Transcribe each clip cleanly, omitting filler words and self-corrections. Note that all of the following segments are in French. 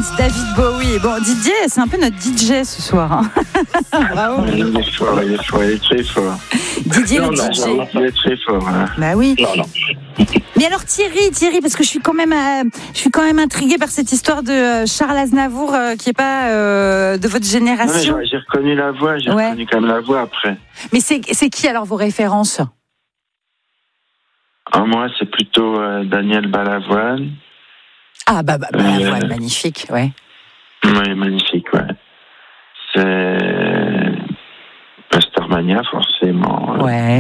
Dance, David Bowie. Bon, Didier, c'est un peu notre DJ ce soir. Hein. Bravo. Il est fort, il est très fort. Didier non, le non, DJ. non, il est très fort. Hein. Bah oui. Non. Mais alors Thierry, parce que je suis quand même intriguée par cette histoire de Charles Aznavour qui est pas de votre génération. Non, j'ai reconnu la voix, reconnu quand même la voix après. Mais c'est qui alors vos références? Moi, c'est plutôt Daniel Balavoine. Ah Balavoine, magnifique, ouais. Oui, magnifique, ouais. C'est Pastormania, forcément. Ouais.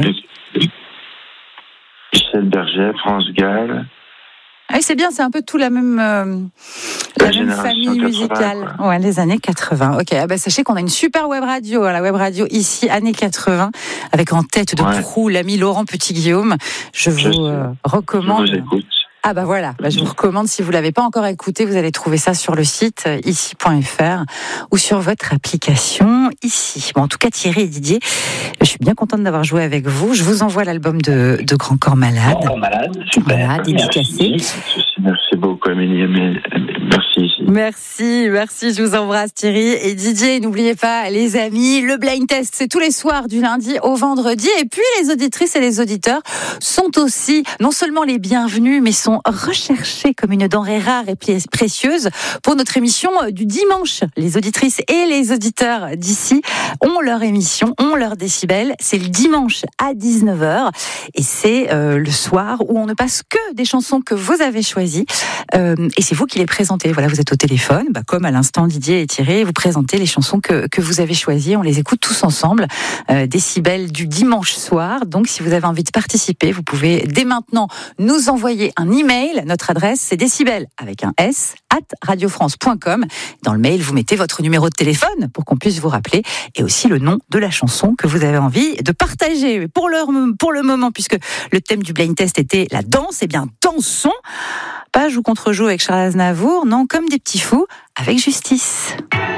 Michel Berger, France Gall. Ah oui, c'est bien, c'est un peu tout la même famille musicale. Ouais, les années 80. Ok, sachez qu'on a une super web radio, la web radio ici, années 80, avec en tête de proue l'ami Laurent Petit-Guillaume. Je vous recommande. Je vous écoute. Ah voilà, je vous recommande, si vous l'avez pas encore écouté, vous allez trouver ça sur le site ici.fr ou sur votre application ici. Bon, en tout cas, Thierry et Didier, je suis bien contente d'avoir joué avec vous. Je vous envoie l'album de Grand Corps Malade. Grand Corps Malade, super. Voilà, dédicacé. Merci beaucoup, Amélie. Merci. Merci, je vous embrasse Thierry et Didier. N'oubliez pas, les amis, le blind test, c'est tous les soirs du lundi au vendredi. Et puis, les auditrices et les auditeurs sont aussi non seulement les bienvenus, mais sont recherchés comme une denrée rare et précieuse pour notre émission du dimanche. Les auditrices et les auditeurs d'ici ont leur émission, ont leur décibel. C'est le dimanche à 19h et c'est le soir où on ne passe que des chansons que vous avez choisies et c'est vous qui les présentez. Voilà, vous êtes au téléphone, comme à l'instant Didier et Thierry, vous présentez les chansons que vous avez choisies. On les écoute tous ensemble. Décibel du dimanche soir. Donc, si vous avez envie de participer, vous pouvez dès maintenant nous envoyer un email. Notre adresse, c'est décibel avec un S @radiofrance.com. Dans le mail, vous mettez votre numéro de téléphone pour qu'on puisse vous rappeler et aussi le nom de la chanson que vous avez envie de partager. Pour le moment, puisque le thème du blind test était la danse, eh bien, dansons. Pas joue contre joue avec Charles Aznavour, non, comme des petits fous avec Justice.